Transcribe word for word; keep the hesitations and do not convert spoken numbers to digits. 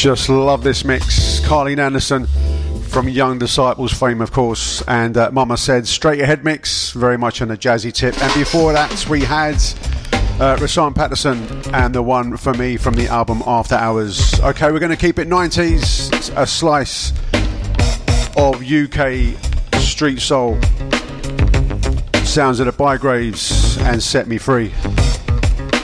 Just love this mix. Carleen Anderson from Young Disciples fame, of course, and uh, Mama Said Straight Ahead mix, very much on a jazzy tip. And before that we had uh, Rahsaan Patterson and The One For Me from the album After Hours. Okay, we're going to keep it nineties, a slice of U K street soul. Sounds of the Bygraves and Set Me Free.